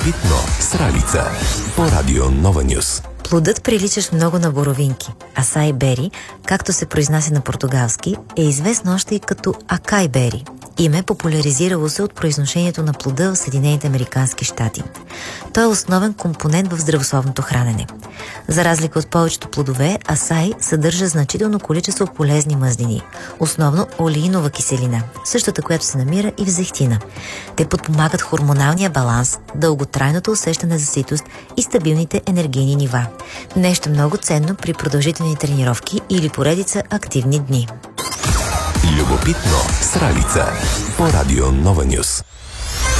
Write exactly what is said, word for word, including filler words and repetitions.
Любопитно с Ралица по Радио Нова Нюс. Плодът, приличащ много на боровинки, асай бери, както се произнася на португалски, е известно още и като акай бери. Име популяризирало се от произношението на плода в Съединените американски щати. Той е основен компонент в здравословното хранене. За разлика от повечето плодове, асай съдържа значително количество полезни мазнини, основно олеинова киселина, същата, която се намира и в зехтина. Те подпомагат хормоналния баланс, дълготрайното усещане за ситост и стабилните енергийни нива. Нещо много ценно при продължителни тренировки или поредица активни дни. Любопитно с Ралица по Радио Нова Нюс.